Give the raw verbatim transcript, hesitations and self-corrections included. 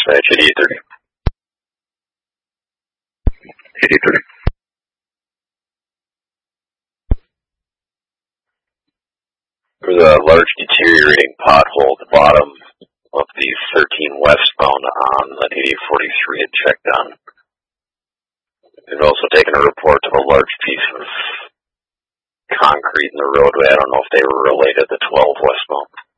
dispatch, eighty-eight thirty. eighty-eight thirty. There's a large deteriorating pothole at the bottom of the thirteen westbound on the eighty-eight forty-three and checked on. We've also taken a report of a large piece of concrete in the roadway. I don't know if they were related to twelve westbound.